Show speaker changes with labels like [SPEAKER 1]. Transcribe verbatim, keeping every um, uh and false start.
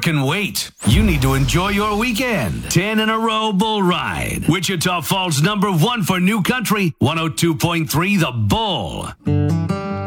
[SPEAKER 1] can wait. You need to enjoy your weekend. ten in a row bull ride. Wichita Falls number one for New Country, one oh two point three The Bull.